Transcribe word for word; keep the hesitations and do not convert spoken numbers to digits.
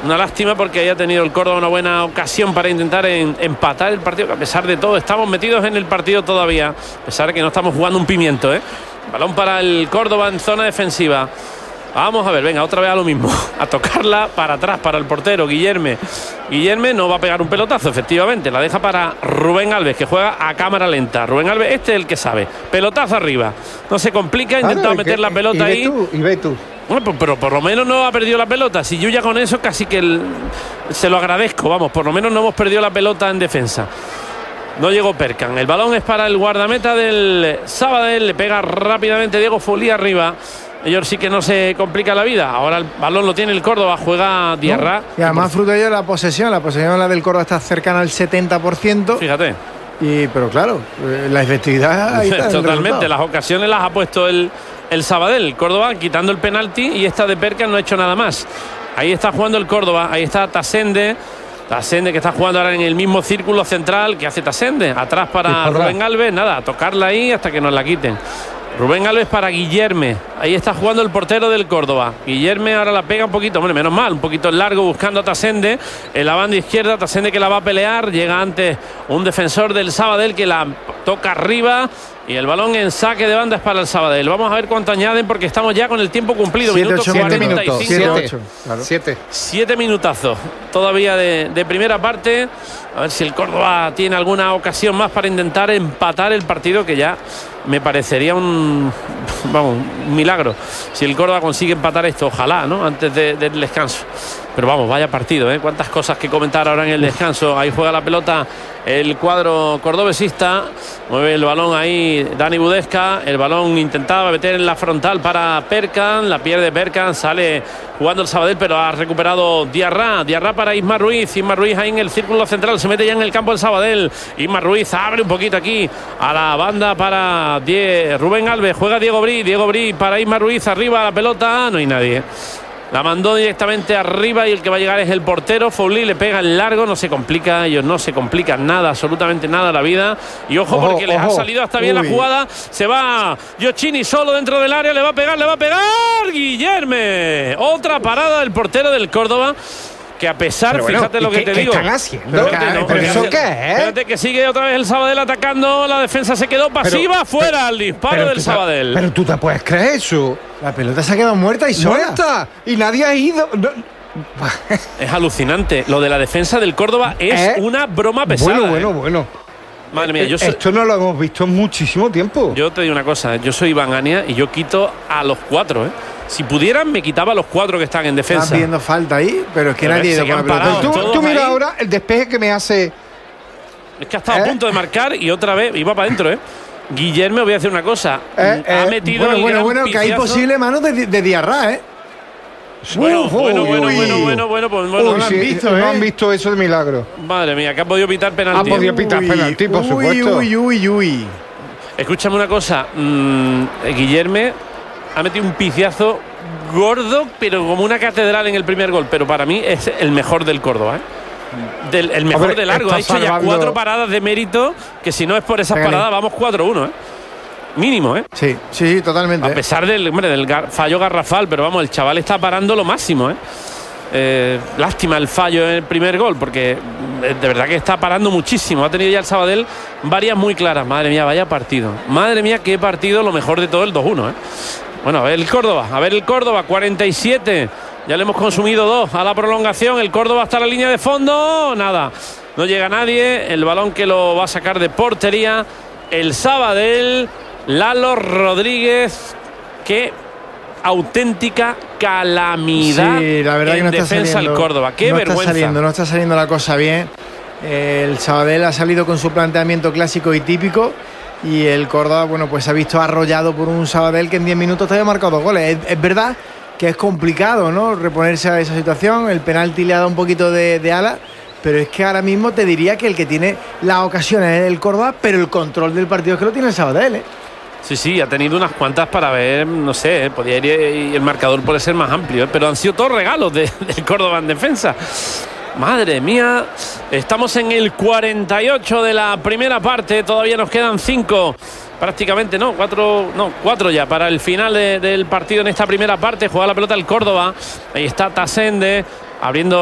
Una lástima porque haya tenido el Córdoba una buena ocasión para intentar en, empatar el partido, que a pesar de todo estamos metidos en el partido todavía, a pesar de que no estamos jugando un pimiento, ¿eh? Balón para el Córdoba en zona defensiva. Vamos a ver, venga, otra vez a lo mismo. A tocarla para atrás, para el portero, Guillerme. Guillerme no va a pegar un pelotazo, efectivamente. La deja para Rubén Alves, que juega a cámara lenta. Rubén Alves, este es el que sabe. Pelotazo arriba. No se complica, ha intentado ah, no, meter que, la pelota y ahí. Tú, y ve tú. Bueno, pues, pero por lo menos no ha perdido la pelota. Si yo ya con eso casi que el, se lo agradezco. Vamos, por lo menos no hemos perdido la pelota en defensa. No llegó Perkan. El balón es para el guardameta del Sabadell. Le pega rápidamente Diego Folí arriba. Ellos sí que no se complica la vida. Ahora el balón lo tiene el Córdoba, juega Diarra. No, y además fruto de ello la posesión. La posesión la del Córdoba está cercana al setenta por ciento. Fíjate. Y, pero claro, la efectividad ahí está. Totalmente, las ocasiones las ha puesto el, el Sabadell. Córdoba quitando el penalti y esta de Perkan no ha hecho nada más. Ahí está jugando el Córdoba, ahí está Tasende. Tasende que está jugando ahora en el mismo círculo central que hace Tasende. Atrás para Rubén Alves, nada, a tocarla ahí hasta que nos la quiten. Rubén Alves para Guillerme. Ahí está jugando el portero del Córdoba. Guillerme ahora la pega un poquito, bueno, menos mal, un poquito largo buscando a Tasende. En la banda izquierda, Tasende que la va a pelear. Llega antes un defensor del Sabadell que la toca arriba. Y el balón en saque de banda es para el Sabadell. Vamos a ver cuánto añaden porque estamos ya con el tiempo cumplido. Siete, minutos ocho, cuarenta y cinco. Siete, ocho, claro. Siete. Siete minutazos todavía de, de primera parte. A ver si el Córdoba tiene alguna ocasión más para intentar empatar el partido, que ya me parecería un, vamos, un milagro si el Córdoba consigue empatar esto, ojalá, ¿no? Antes de, del descanso. Pero vamos, vaya partido, ¿eh? Cuántas cosas que comentar ahora en el descanso. Ahí juega la pelota el cuadro cordobesista. Mueve el balón ahí Dani Budesca. El balón intentaba meter en la frontal para Perkan. La pierde Perkan. Sale jugando el Sabadell, pero ha recuperado Diarra. Diarra para Isma Ruiz. Isma Ruiz ahí en el círculo central. Se mete ya en el campo el Sabadell. Isma Ruiz abre un poquito aquí a la banda para Die- Rubén Alves. Juega Diego Brí. Diego Brí para Isma Ruiz. Arriba la pelota. No hay nadie. La mandó directamente arriba y el que va a llegar es el portero. Foulí le pega en largo, no se complica, ellos no se complican nada, absolutamente nada la vida. Y ojo, ojo porque ojo. les ha salido hasta bien Uy. la jugada. Se va Giochini solo dentro del área, le va a pegar, le va a pegar Guillerme. Otra parada del portero del Córdoba. Que a pesar, bueno, fíjate lo que qué, te ¿qué digo. están haciendo? Espérate, no, ¿Pero eso qué es? Espérate que sigue otra vez el Sabadell atacando. La defensa se quedó pasiva. Pero, fuera pero, el disparo pero del Sabadell. Pero tú te puedes creer eso. La pelota se ha quedado muerta y sola. Muerta. Y nadie ha ido. No. Es alucinante. Lo de la defensa del Córdoba es ¿Eh? una broma pesada. Bueno, bueno, bueno. Madre mía, yo soy... Esto no lo hemos visto en muchísimo tiempo. Yo te digo una cosa. Yo soy Iván Ania y yo quito a los cuatro, ¿eh? Si pudieran, me quitaba a los cuatro que están en defensa. Están pidiendo falta ahí, pero es que pero nadie ha ido con la pelota. Tú, tú mira ahora el despeje que me hace. Es que ha estado ¿Eh? a punto de marcar y otra vez iba para adentro, ¿eh? Guillermo, voy a decir una cosa. Eh, ha eh, metido bueno, el bueno, gran bueno, que hay posible mano de, de Diarra, ¿eh? Bueno, Uf, bueno, uy, bueno, uy. bueno, bueno, bueno, pues bueno. Uy, no sí, han visto, no ¿eh? han visto eso de milagro. Madre mía, que ha podido pitar penalti. Ha podido pitar penalti, por uy, supuesto. Uy, uy, uy. Escúchame una cosa. Mmm, Guillermo ha metido un piciazo gordo, pero como una catedral en el primer gol. Pero para mí es el mejor del Córdoba, ¿eh? Del, el mejor Hombre, de largo. Ha hecho salvando... ya cuatro paradas de mérito, que si no es por esas Venga, paradas vamos cuatro uno, ¿eh? Mínimo, ¿eh? Sí, sí, totalmente. A pesar del, hombre, del gar, fallo garrafal, pero vamos, el chaval está parando lo máximo, ¿eh? Eh, lástima el fallo en el primer gol, porque de verdad que está parando muchísimo. Ha tenido ya el Sabadell varias muy claras. Madre mía, vaya partido. Madre mía, qué partido, lo mejor de todo el dos uno, ¿eh? Bueno, a ver el Córdoba, a ver el Córdoba, cuarenta y siete. Ya le hemos consumido dos a la prolongación. El Córdoba hasta la línea de fondo. Nada, no llega nadie. El balón que lo va a sacar de portería el Sabadell. Lalo Rodríguez. Qué auténtica calamidad. Sí, la verdad en que no está defensa saliendo, el Córdoba. Qué no vergüenza. Está saliendo, no está saliendo la cosa bien. El Sabadell ha salido con su planteamiento clásico y típico. Y el Córdoba, bueno, pues se ha visto arrollado por un Sabadell que en diez minutos te había marcado dos goles. Es, es verdad que es complicado, ¿no?, reponerse a esa situación. El penalti le ha dado un poquito de, de ala, pero es que ahora mismo te diría que el que tiene las ocasiones es el Córdoba, pero el control del partido es que lo tiene el Sabadell, ¿eh? Sí, sí, ha tenido unas cuantas para ver, no sé, podría ir y el marcador puede ser más amplio, ¿eh? Pero han sido todos regalos de, del Córdoba en defensa. Madre mía, estamos en el cuarenta y ocho de la primera parte, todavía nos quedan cinco, prácticamente no, cuatro, no, cuatro ya para el final de, del partido en esta primera parte. Juega la pelota el Córdoba, ahí está Tasende abriendo